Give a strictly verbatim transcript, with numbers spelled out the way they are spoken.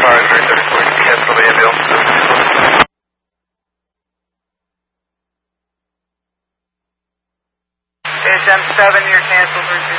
Tower three thirty-four, cancel the ambulance. H M seven, you're canceled,